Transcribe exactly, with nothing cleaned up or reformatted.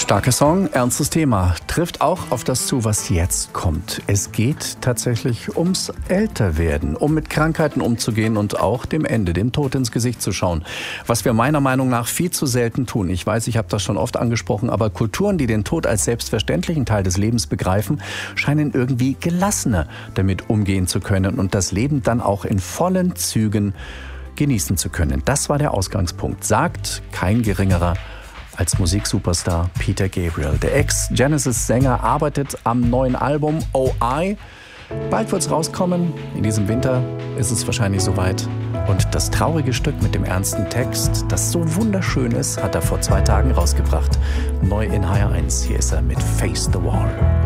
Starker Song, ernstes Thema. Trifft auch auf das zu, was jetzt kommt. Es geht tatsächlich ums Älterwerden, um mit Krankheiten umzugehen und auch dem Ende, dem Tod ins Gesicht zu schauen. Was wir meiner Meinung nach viel zu selten tun. Ich weiß, ich habe das schon oft angesprochen, aber Kulturen, die den Tod als selbstverständlichen Teil des Lebens begreifen, scheinen irgendwie gelassener damit umgehen zu können und das Leben dann auch in vollen Zügen genießen zu können. Das war der Ausgangspunkt, sagt kein geringerer als Musiksuperstar Peter Gabriel. Der Ex-Genesis-Sänger arbeitet am neuen Album Oh I. Bald wird's rauskommen. In diesem Winter ist es wahrscheinlich soweit. Und das traurige Stück mit dem ernsten Text, das so wunderschön ist, hat er vor zwei Tagen rausgebracht. Neu in H R eins. Hier ist er mit Face the Wall.